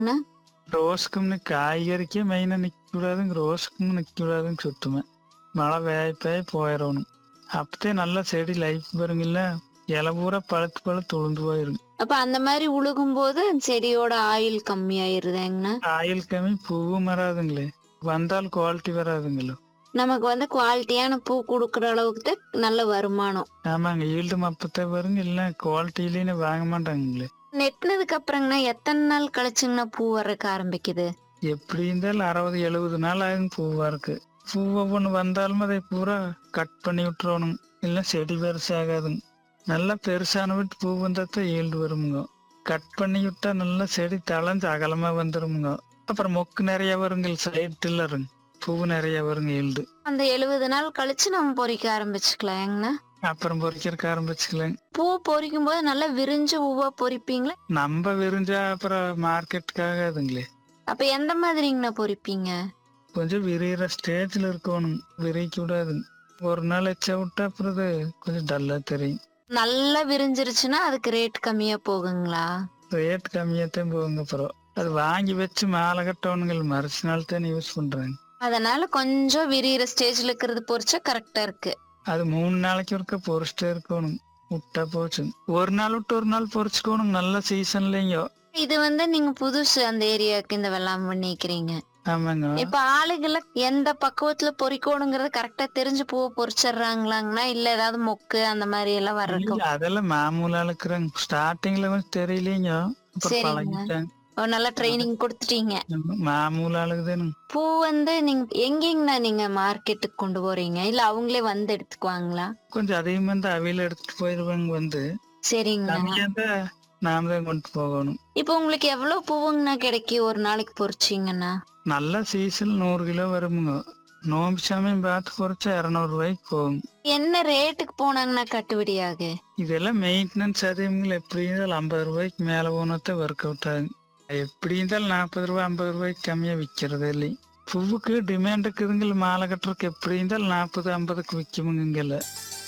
ரோஸ்க்கும்னு காய்கறிக்கே மெயினா நிக்கக்கூடாதுங்க, ரோஸ்க்கும் நிக்கக்கூடாதுங்க சுத்தமா. மழை வேய் போயிடணும். அப்பத்தே நல்லா செடி லைஃப் வருங்கல்ல, இலை பூரா பழுத்து பழுத்து உளுந்து போயிருங்க. அப்ப அந்த மாதிரி உழுகும் போது செடியோட ஆயுள் கம்மியாயிருதாங்கண்ணா. ஆயில் கம்மி, பூவும் வராதுங்களே, வந்தாலும் குவாலிட்டி வராதுங்களோ. நமக்கு குவாலிட்டியான பூ குடுக்கற அளவுக்கு தான் நல்ல வருமானம். ஆமாங்க, ஈல்டும் அப்பத்தான் வருங்க, இல்ல குவாலிட்டி இல்லைன்னு வாங்க மாட்டாங்களே. நெட்டினதுக்கு அப்புறங்கண்ணா எத்தனை நாள் கழிச்சுங்கண்ணா பூ வர்றதுக்கு ஆரம்பிக்குது? எப்படி இருந்தாலும் 60-70 நாள் ஆகும் பூவா இருக்கு. பூ ஒவ்வொன்று வந்தாலும் அதை பூரா கட் பண்ணி விட்டுறணும், இல்லை செடி பெருசாகாதுங்க. நல்லா பெருசான விட்டு பூ வந்தாத்தான் ஈல்டு வருமுங்க. கட் பண்ணி விட்டா நல்லா செடி தளஞ்சு அகலமா வந்துருமுங்க. அப்புறம் மொக்கு நிறைய வருங்க, சைட்டுல இருங்க பூ நிறைய வருங்க ஈல்டு. அந்த 70 நாள் கழிச்சு நம்ம பொறிக்க ஆரம்பிச்சுக்கலாங்கண்ணா. அப்புறம் பொறிக்கிறக்க ஆரம்பிச்சுக்கலாங்க. பூ பொறிக்கும் போது நல்லா விரிஞ்ச பூவா பொறிப்பீங்களா? நம்ம விரிஞ்சா அப்புறம் மார்க்கெட்டுக்காக அதுங்களே. அப்ப எந்த மாதிரிங்கண்ணா பொறிப்பீங்க? கொஞ்சம் விரிகிற ஸ்டேஜ்ல இருக்கணும், விரிக்க விடாதுங்க. ஒரு நாள் எச்சா விட்டா அப்புறம் அது கொஞ்சம் டல்லா தெரியும். நல்லா விரிஞ்சிருச்சுன்னா அதுக்கு ரேட் கம்மியா போகுங்களா? ரேட் கம்மியாத்தான் போகுங்க. அப்புறம் அது வாங்கி வச்சு மாலை கட்டவனுங்கள் மறைச்ச நாள் தான் யூஸ் பண்றாங்க. அதனால கொஞ்சம் விரிகிற ஸ்டேஜ்ல இருக்கிறது பொறிச்சா கரெக்டா இருக்கு. அது 3 நாளைக்கு ஒருக்க பொறிச்சிட்டே இருக்கணும், விட்டா போச்சு. ஒரு நாள் விட்டு ஒரு நாள் பொறிச்சுக்கணும், நல்ல சீசன்லயோ. இது நீங்க புதுசு அந்த ஏரியாவுக்கு இந்த வெள்ளாமை பண்ணிக்கிறீங்க. ஆமாங்க. இப்ப ஆளுகளை எந்த பக்குவத்துல பொறிக்கணுங்கிறது கரெக்டா தெரிஞ்சு பூவை பொறிச்சிடுறாங்களாங்கண்ணா, இல்ல ஏதாவது மொக்கு அந்த மாதிரி எல்லாம் வர்றதுக்கு? இல்ல, அதெல்லாம் மாமூலா இருக்கிறாங்க. ஸ்டார்டிங்ல கொஞ்சம் தெரியலீங்க, அப்புறம் சரிங்க. பழகிட்டாங்க. நல்லா ட்ரைனிங் கொடுத்துட்டீங்க. மாமூலா ஆளுக்குதானு. பூ நீங்க எங்கெங்கண்ணா நீங்க மார்க்கெட்டுக்கு கொண்டு போறீங்க, இல்ல அவங்களே வந்து எடுத்துக்குவாங்களா? கொஞ்சம் அதிகமா இருந்தா அவையில எடுத்துட்டு போயிருவாங்க. சரிங்கண்ணா. கம்மியா இருந்தா நாம தான் கொண்டு போகணும். இப்ப உங்களுக்கு எவ்வளவு பூவுங்கண்ணா கிடைக்கும் ஒரு நாளைக்கு பொறிச்சீங்கன்னா? நல்ல சீசன் 100 கிலோ வருமுங்க. நோம்பு சமயம் பார்த்து பொறிச்சா 200 ரூபாய்க்கு போகும். என்ன ரேட்டுக்கு போனாங்கன்னா கட்டுப்படியாக? இதெல்லாம் மெயின்டெனன்ஸ் அதிகங்கள, எப்படி இருந்தாலும் 50 ரூபாய்க்கு மேல போனதான் ஒர்க் அவுட் ஆகும். எப்படி இருந்தாலும் 40 ரூபாய் 50 ரூபாய்க்கு கம்மியா விற்கிறது இல்லை. பூவுக்கு டிமாண்ட் இருக்குதுங்கள, மாலை கட்டுறதுக்கு எப்படி இருந்தாலும் 40-50க்கு விற்குமுங்கல்ல.